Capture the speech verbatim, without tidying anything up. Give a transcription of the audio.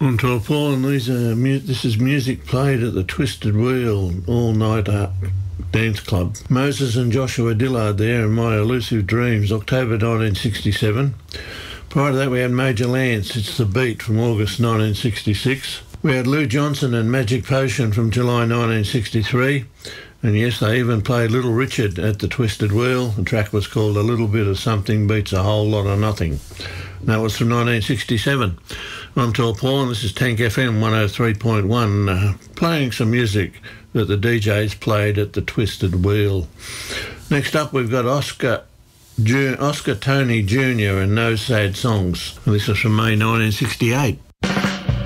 On to Paul, and these are mu- this is music played at the Twisted Wheel all night at Dance Club. Moses and Joshua Dillard there in My Elusive Dreams, October nineteen sixty-seven. Prior to that we had Major Lance, It's the Beat from August nineteen sixty-six. We had Lou Johnson and Magic Potion from July nineteen sixty-three. And yes, they even played Little Richard at the Twisted Wheel. The track was called A Little Bit of Something Beats a Whole Lot of Nothing. And that was from nineteen sixty-seven. I'm Tor Paul, and this is Tank F M one oh three point one, uh, playing some music that the D Js played at the Twisted Wheel. Next up, we've got Oscar Ju- Oscar Tony Junior and No Sad Songs. And this is from May nineteen sixty-eight.